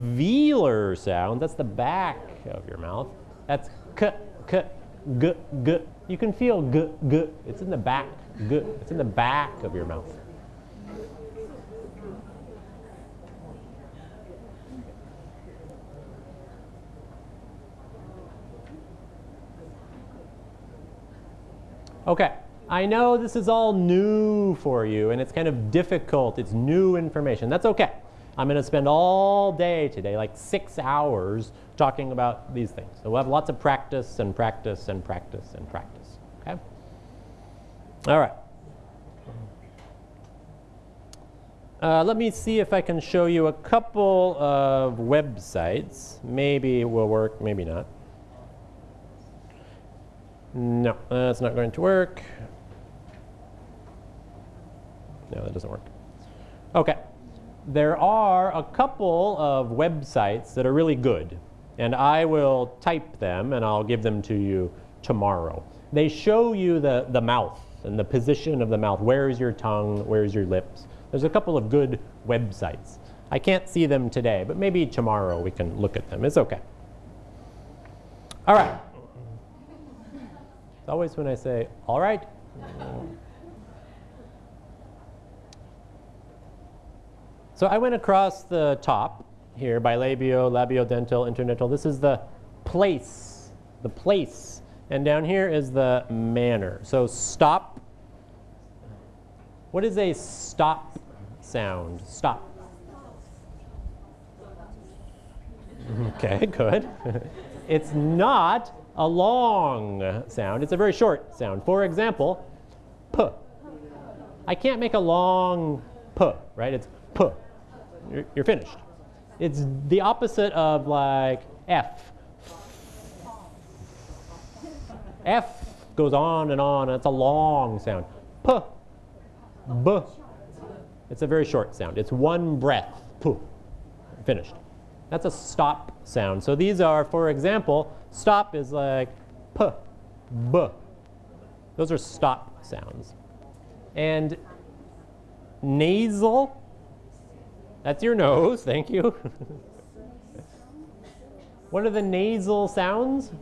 velar sound. That's the back of your mouth. That's k, k, g, g. You can feel g, g. It's in the back, g. It's in the back of your mouth. Okay, I know this is all new for you and it's kind of difficult. It's new information. That's okay. I'm going to spend all day today, like 6 hours, talking about these things. So we'll have lots of practice and practice and practice and practice. Okay? All right. Let me see if I can show you a couple of websites. Maybe it will work, maybe not. No, that's not going to work. No, that doesn't work. Okay. There are a couple of websites that are really good, and I will type them and I'll give them to you tomorrow. They show you the mouth and the position of the mouth. Where's your tongue? Where's your lips? There's a couple of good websites. I can't see them today, but maybe tomorrow we can look at them. It's okay. All right. It's always when I say, all right. So I went across the top here, bilabio, labiodental, interdental. This is the place, And down here is the manner. So stop. What is a stop sound? Stop. Okay, good. It's not a long sound. It's a very short sound. For example, p. I can't make a long p, right? It's p. You're finished. It's the opposite of like F. F goes on, and it's a long sound. P, b. It's a very short sound. It's one breath. P. Finished. That's a stop sound. So these are, for example, stop is like p, b. Those are stop sounds. And nasal, that's your nose, thank you. What are the nasal sounds?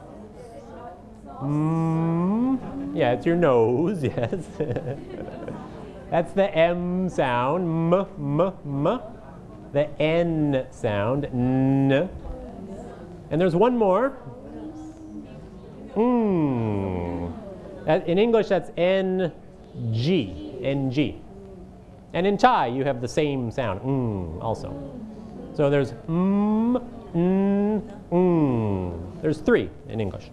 Yeah, it's your nose, yes. That's the M sound, m. The N sound, n. And there's one more. In English, that's ng, ng. And in Thai, you have the same sound, also. So there's There's 3 in English.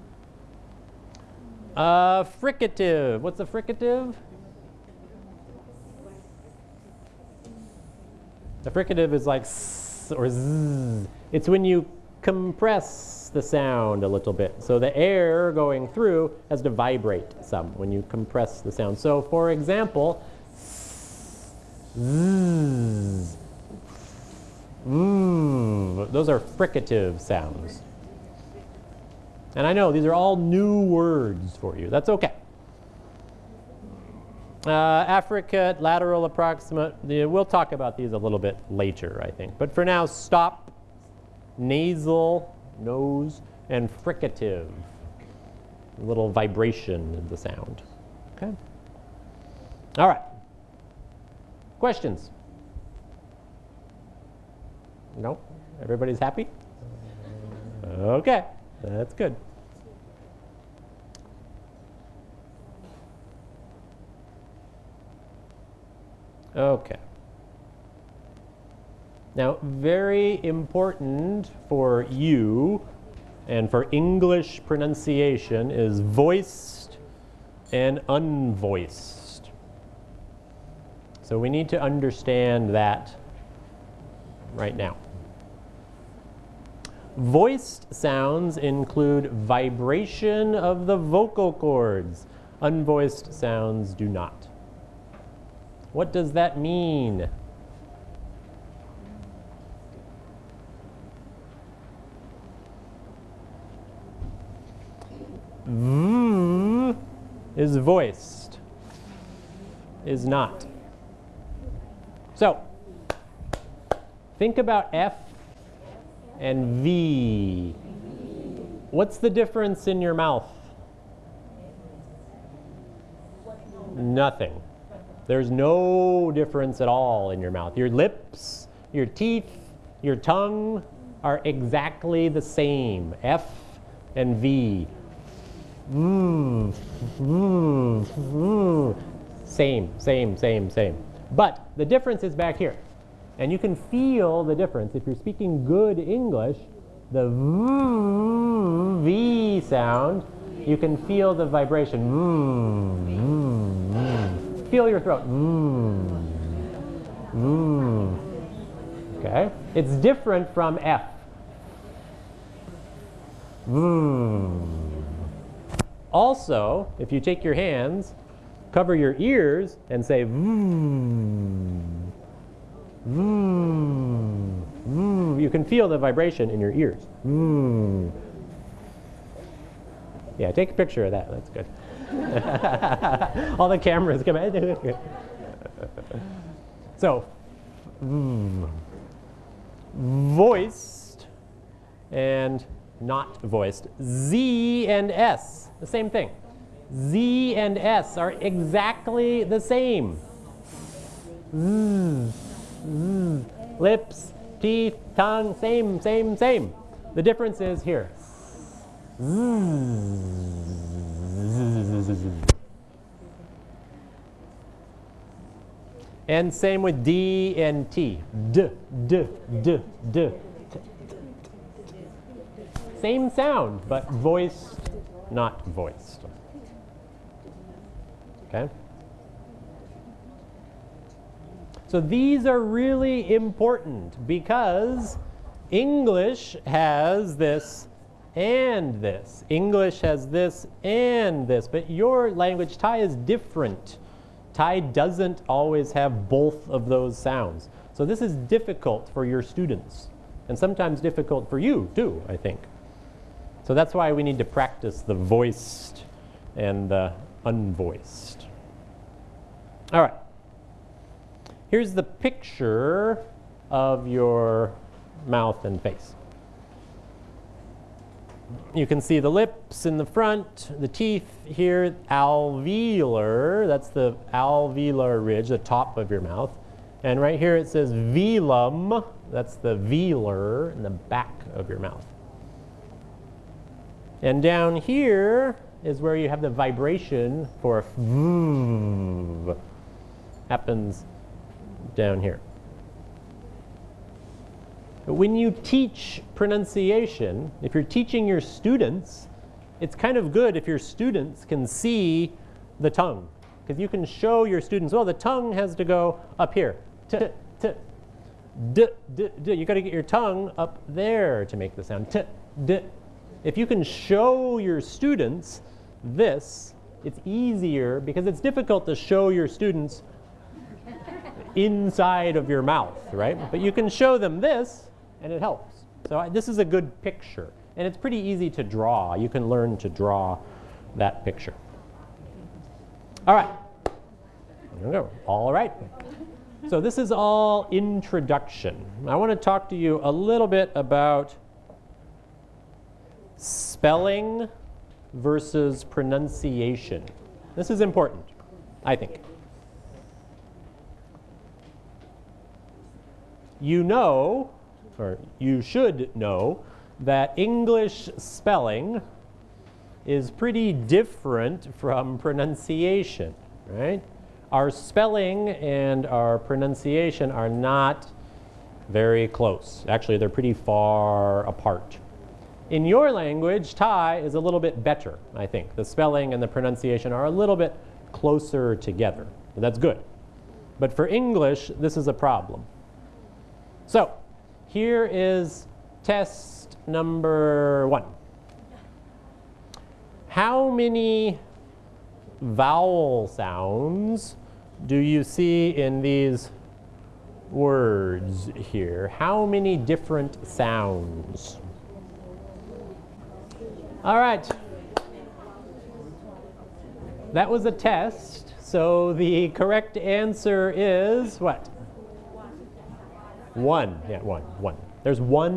Fricative. What's a fricative? The fricative is like s or z. It's when you compress the sound a little bit. So the air going through has to vibrate some when you compress the sound. So for example, z, those are fricative sounds. And I know these are all new words for you. That's okay. Affricate, lateral approximate, we'll talk about these a little bit later, I think. But for now, stop, nasal, nose, and fricative, a little vibration in the sound. Okay? All right. Questions? No? Everybody's happy? Okay, that's good. Okay. Now, very important for you and for English pronunciation is voiced and unvoiced. So we need to understand that right now. Voiced sounds include vibration of the vocal cords. Unvoiced sounds do not. What does that mean? V is voiced, is not. So, think about F and V. What's the difference in your mouth? Nothing. There's no difference at all in your mouth. Your lips, your teeth, your tongue are exactly the same. F and V. Same, same, same, same. But the difference is back here. And you can feel the difference. If you're speaking good English, the V sound, you can feel the vibration. Feel your throat. Okay? It's different from F. Also, if you take your hands, cover your ears, and say you can feel the vibration in your ears. Yeah, take a picture of that. That's good. All the cameras come out. So, voiced and not voiced. Z and S, the same thing. Z and S are exactly the same. Lips, teeth, tongue, same, same, same. The difference is here. And same with D and T. D, D, D, D. Same sound, but voiced, not voiced. Okay? So these are really important because English has this and this. English has this and this, but your language, Thai, is different. Thai doesn't always have both of those sounds. So this is difficult for your students, and sometimes difficult for you too, I think. So that's why we need to practice the voiced and the unvoiced. All right. Here's the picture of your mouth and face. You can see the lips in the front, the teeth here, alveolar, that's the alveolar ridge, the top of your mouth. And right here it says velum, that's the velar in the back of your mouth. And down here is where you have the vibration for v, happens down here. When you teach pronunciation, if you're teaching your students, it's kind of good if your students can see the tongue. Because you can show your students, well, the tongue has to go up here. T, t, d, d, d. You got to get your tongue up there to make the sound. T, d. If you can show your students this, it's easier because it's difficult to show your students inside of your mouth, right? But you can show them this, and it helps. So this is a good picture. And it's pretty easy to draw. You can learn to draw that picture. All right. There we go. All right. So this is all introduction. I want to talk to you a little bit about spelling versus pronunciation. This is important, I think. You know, or you should know, that English spelling is pretty different from pronunciation, right? Our spelling and our pronunciation are not very close. Actually, they're pretty far apart. In your language, Thai is a little bit better, I think. The spelling and the pronunciation are a little bit closer together. That's good. But for English, this is a problem. So, here is test number 1. How many vowel sounds do you see in these words here? How many different sounds? All right. That was a test, so the correct answer is what? 1. Yeah, 1. There's 1